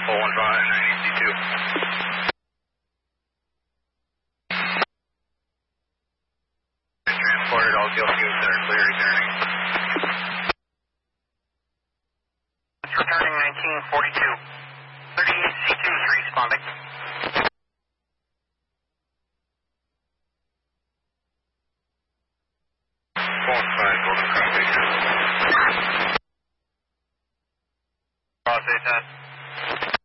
415, 982. Transported, all GLQs that are clear returning. Returning 1942. 38C2 is responding. Golden copy. Cross 810.